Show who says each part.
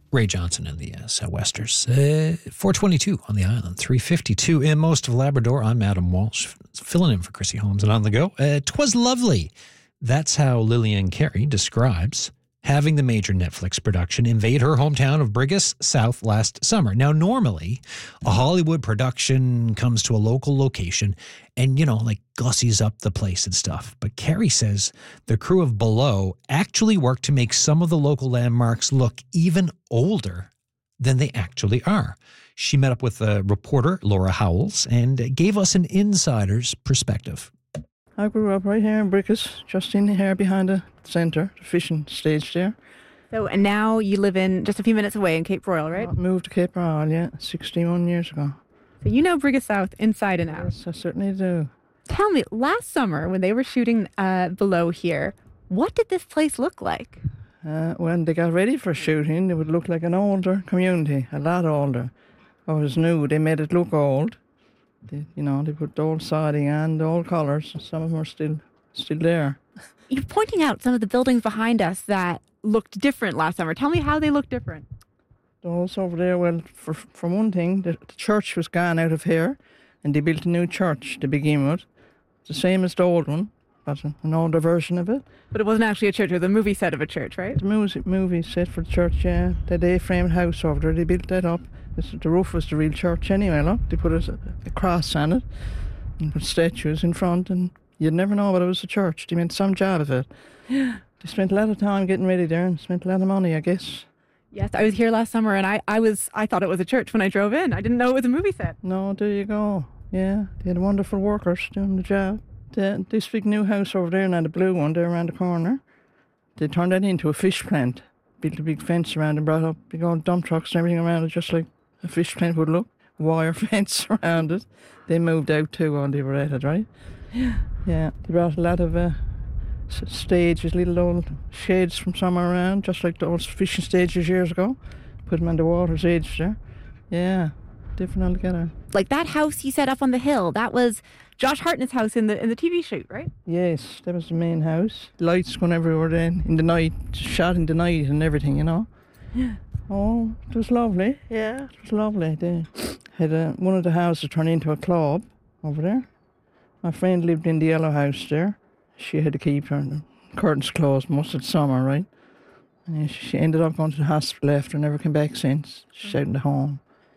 Speaker 1: Ray Johnson and the Southwesters. 422 on the island, 352 in most of Labrador. I'm Adam Walsh, filling in for Chrissy Holmes and on the go. 'Twas lovely. That's how Lillian Carey describes having the major Netflix production invade her hometown of Brigus South last summer. Now, normally, a Hollywood production comes to a local location and, gussies up the place and stuff. But Carey says the crew of Below actually worked to make some of the local landmarks look even older than they actually are. She met up with reporter Laura Howells and gave us an insider's perspective.
Speaker 2: I grew up right here in Brigus, just in here behind the centre, the fishing stage there.
Speaker 3: So, and now you live in just a few minutes away in Cape Royal, right?
Speaker 2: I moved to Cape Royal, 61 years ago.
Speaker 3: So you know Brigus South inside and out.
Speaker 2: Yes, I certainly do.
Speaker 3: Tell me, last summer when they were shooting Below here, what did this place look like?
Speaker 2: When they got ready for shooting, it would look like an older community, a lot older. I was new, they made it look old. They put the old siding on, the old colours. Some of them are still there.
Speaker 3: You're pointing out some of the buildings behind us that looked different last summer. Tell me how they look different.
Speaker 2: Those over there, well, for one thing, the church was gone out of here, and they built a new church to begin with. It's the same as the old one, but an older version of it.
Speaker 3: But it wasn't actually a church, it was a movie set of a church, right?
Speaker 2: The movie set for the church, yeah. The A-frame house over there, they built that up. The roof was the real church anyway, look. They put a cross on it and put statues in front, and you'd never know but it was a church. They made some job of it. Yeah. They spent a lot of time getting ready there and spent a lot of money, I guess.
Speaker 3: Yes, I was here last summer and I thought it was a church when I drove in. I didn't know it was a movie set.
Speaker 2: No, there you go. Yeah, they had wonderful workers doing the job. This big new house over there, now the blue one there around the corner, they turned that into a fish plant. Built a big fence around and brought up big old dump trucks and everything around it, just like a fish plant would look. Wire fence around it. They moved out too while they were at it, right? Yeah. They brought a lot of stages, little old sheds from somewhere around, just like the old fishing stages years ago. Put them on the water's edge there. Yeah, different altogether.
Speaker 3: Like that house you set up on the hill, that was Josh Hartnett's house in the TV shoot, right?
Speaker 2: Yes, that was the main house. Lights going everywhere then, in the night, shot in the night and everything, Yeah. Oh, it was lovely. Yeah, it was lovely. They had one of the houses turned into a club over there. My friend lived in the yellow house there. She had to keep her curtains closed most of the summer, right? And she ended up going to the hospital after and never came back since. She's out in the home.